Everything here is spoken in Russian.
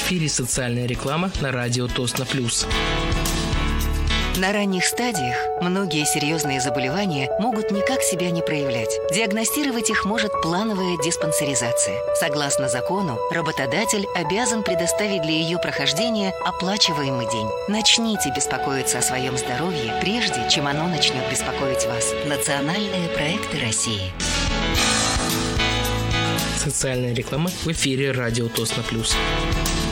эфире социальная реклама на радио Тосно Плюс. На ранних стадиях многие серьезные заболевания могут никак себя не проявлять. Диагностировать их может плановая диспансеризация. Согласно закону, работодатель обязан предоставить для ее прохождения оплачиваемый день. Начните беспокоиться о своем здоровье, прежде чем оно начнет беспокоить вас. Национальные проекты России. Социальная реклама в эфире радио Тосно Плюс.